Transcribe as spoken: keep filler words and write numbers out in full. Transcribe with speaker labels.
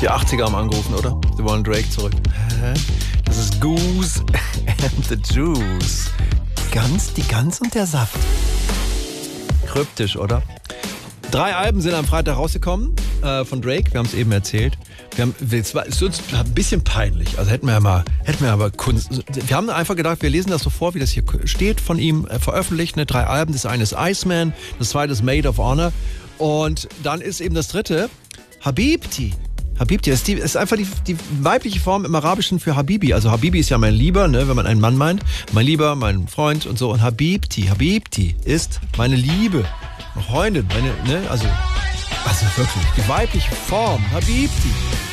Speaker 1: Die achtziger haben angerufen, oder? Sie wollen Drake zurück. Hä? Das ist Goose and the Juice. Gans, die Gans und der Saft. Kryptisch, oder? Drei Alben sind am Freitag rausgekommen äh, von Drake. Wir haben es eben erzählt. Wir haben, es war es ist uns ein bisschen peinlich. Also hätten wir ja mal, hätten wir aber Kunst. Wir haben einfach gedacht, wir lesen das so vor, wie das hier steht von ihm äh, veröffentlicht. Ne? Drei Alben. Das eine ist Iceman, das zweite ist Maid of Honor und dann ist eben das dritte Habibti. Habibti, das ist, die, ist einfach die, die weibliche Form im Arabischen für Habibi. Also Habibi ist ja mein Lieber, ne, wenn man einen Mann meint. Mein Lieber, mein Freund und so. Und Habibti, Habibti ist meine Liebe. Freundin, meine, ne, also, also wirklich, die weibliche Form, Habibti.